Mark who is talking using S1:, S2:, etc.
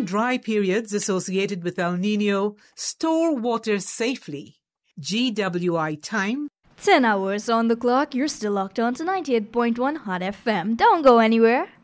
S1: dry periods associated with El Nino, store water safely. GWI time.
S2: 10 hours on the clock. You're still locked on to 98.1 Hot FM. Don't go anywhere.